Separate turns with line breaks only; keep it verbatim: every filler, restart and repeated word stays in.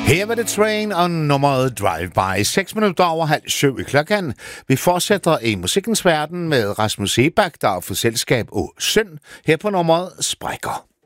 Her var det Train og nummeret Drive-By. seks minutter over halv syv i klokken. Vi fortsætter i musikkens verden med Rasmus Sebak, der er for selskab og Søn, her på nummeret Sprækker.